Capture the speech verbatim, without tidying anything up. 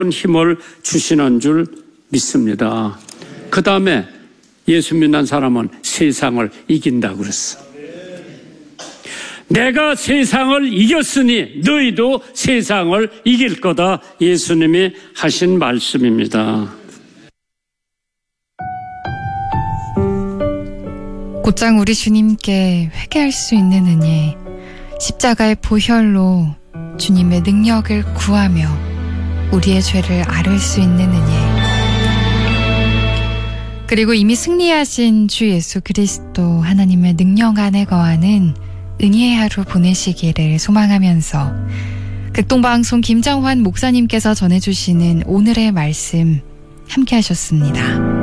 힘을 주시는 줄 믿습니다. 그 다음에 예수 믿는 사람은 세상을 이긴다고 그랬어. 내가 세상을 이겼으니 너희도 세상을 이길 거다. 예수님이 하신 말씀입니다. 곧장 우리 주님께 회개할 수 있는 은혜, 십자가의 보혈로 주님의 능력을 구하며 우리의 죄를 앓을 수 있는 은혜, 그리고 이미 승리하신 주 예수 그리스도 하나님의 능력 안에 거하는 은혜의 하루 보내시기를 소망하면서 극동방송 김정환 목사님께서 전해주시는 오늘의 말씀 함께 하셨습니다.